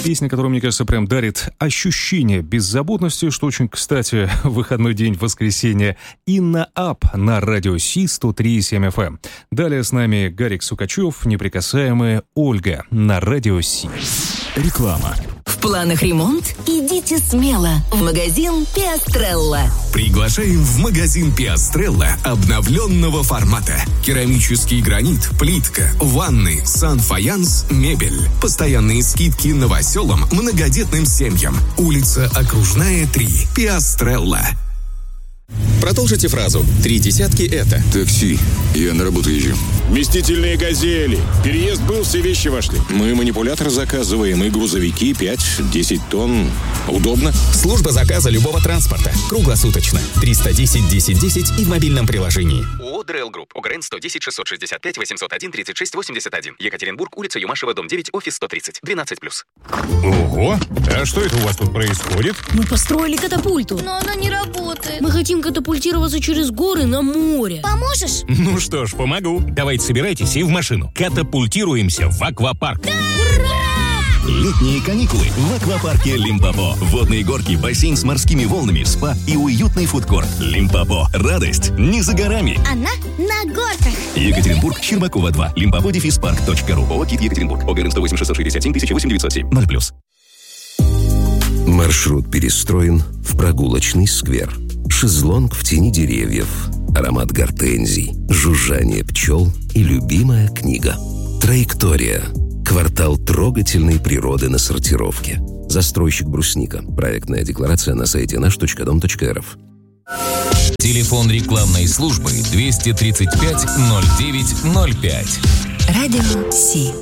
Песня, которая, мне кажется, прям дарит ощущение беззаботности, что очень кстати, выходной день, воскресенье. Инна Ап на радио Си 103,7 FM. Далее с нами Гарик Сукачев, неприкасаемая Ольга на радио Си. Реклама. В планах ремонт? Идите смело в магазин Пиастрелла. Приглашаем в магазин Пиастрелла обновленного формата. Керамический гранит, плитка, ванны, санфаянс, мебель. Постоянные скидки новоселам, многодетным семьям. Улица Окружная, 3. Пиастрелла. Продолжите фразу. 3 десятки это. Такси. Я на работу езжу. Вместительные «Газели». Переезд был, все вещи вошли. Мы манипулятор заказываем и грузовики 5-10 тонн. Удобно. Служба заказа любого транспорта. Круглосуточно. 310 10 10 и в мобильном приложении. ООО «ДРЛ Групп». ОГРН 110 665 801 36 81. Екатеринбург, улица Юмашева, дом 9, офис 130. 12+. Ого! А что это у вас тут происходит? Мы построили катапульту. Но она не работает. Мы хотим катапультироваться через горы на море. Поможешь? Ну что ж, помогу. Давайте собирайтесь и в машину. Катапультируемся в аквапарк. Да! Ура! Летние каникулы в аквапарке Лимпопо. Водные горки, бассейн с морскими волнами, спа и уютный фудкорт. Лимпопо. Радость не за горами. Она на горках. Екатеринбург, Щербакова 2. Limpopo-park.ru. ООО «КИТ Екатеринбург». ОГРН 108 667 1008 907. 0+. Маршрут перестроен в прогулочный сквер. Шезлонг в тени деревьев, аромат гортензий, жужжание пчел и любимая книга. Траектория. Квартал трогательной природы на сортировке. Застройщик «Брусника». Проектная декларация на сайте наш.дом.рф. Телефон рекламной службы 235 09 05. Радио Си.